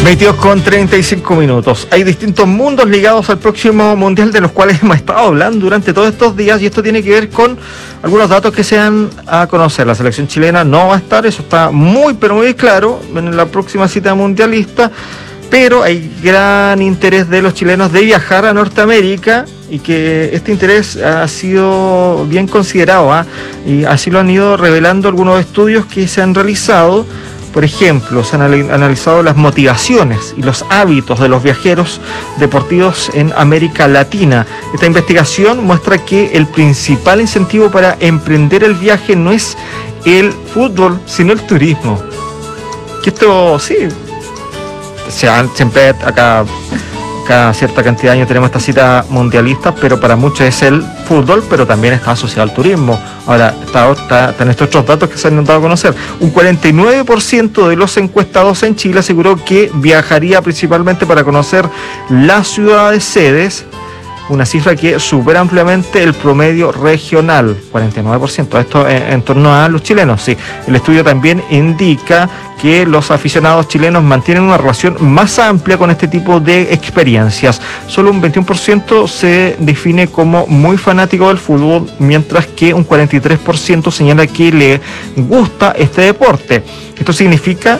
22:35. Hay distintos mundos ligados al próximo mundial de los cuales hemos estado hablando durante todos estos días, y esto tiene que ver con algunos datos que se dan a conocer. La selección chilena no va a estar, eso está muy pero muy claro en la próxima cita mundialista, pero hay gran interés de los chilenos de viajar a Norteamérica, y que este interés ha sido bien considerado, y así lo han ido revelando algunos estudios que se han realizado. Por ejemplo, se han analizado las motivaciones y los hábitos de los viajeros deportivos en América Latina. Esta investigación muestra que el principal incentivo para emprender el viaje no es el fútbol, sino el turismo. Que esto sí, siempre acá cada cierta cantidad de años tenemos esta cita mundialista, pero para muchos es el fútbol, pero también está asociado al turismo. Ahora, están estos otros datos que se han dado a conocer. Un 49% de los encuestados en Chile aseguró que viajaría principalmente para conocer las ciudades sedes, una cifra que supera ampliamente el promedio regional, 49%. Esto en torno a los chilenos, sí. El estudio también indica que los aficionados chilenos mantienen una relación más amplia con este tipo de experiencias. Solo un 21% se define como muy fanático del fútbol, mientras que un 43% señala que le gusta este deporte. Esto significa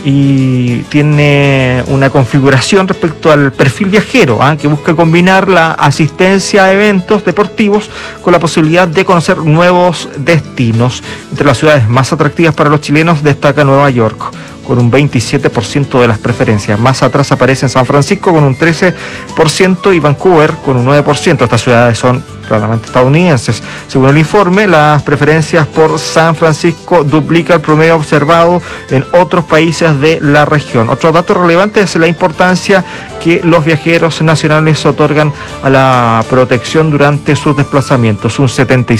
y tiene una configuración respecto al perfil viajero, que busca combinar la asistencia a eventos deportivos con la posibilidad de conocer nuevos destinos. Entre las ciudades más atractivas para los chilenos destaca Nueva York, con un 27% de las preferencias. Más atrás aparecen San Francisco con un 13% y Vancouver con un 9%. Estas ciudades son claramente estadounidenses. Según el informe, las preferencias por San Francisco duplica el promedio observado en otros países de la región. Otro dato relevante es la importancia que los viajeros nacionales otorgan a la protección durante sus desplazamientos. Un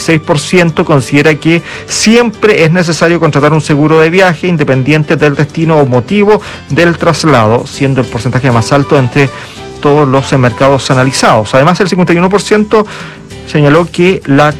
76% considera que siempre es necesario contratar un seguro de viaje independiente del destino o motivo del traslado, siendo el porcentaje más alto entre todos los mercados analizados. Además, el 51% señaló que la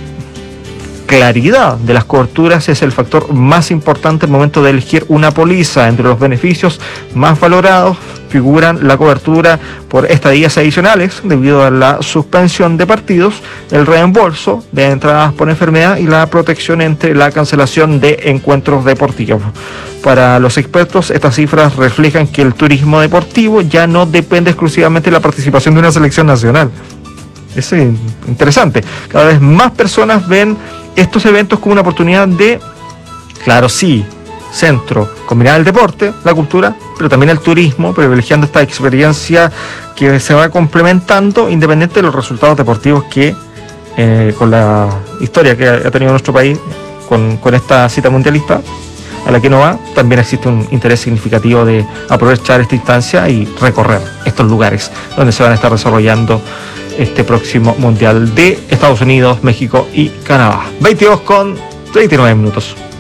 claridad de las coberturas es el factor más importante al momento de elegir una póliza. Entre los beneficios más valorados figuran la cobertura por estadías adicionales debido a la suspensión de partidos, el reembolso de entradas por enfermedad y la protección entre la cancelación de encuentros deportivos. Para los expertos, estas cifras reflejan que el turismo deportivo ya no depende exclusivamente de la participación de una selección nacional. Es interesante. Cada vez más personas ven estos eventos como una oportunidad de, claro, sí, combinar el deporte, la cultura, pero también el turismo, privilegiando esta experiencia que se va complementando independiente de los resultados deportivos que, con la historia que ha tenido nuestro país con esta cita mundialista a la que no va, también existe un interés significativo de aprovechar esta instancia y recorrer estos lugares donde se van a estar desarrollando este próximo mundial de Estados Unidos, México y Canadá. 22:39.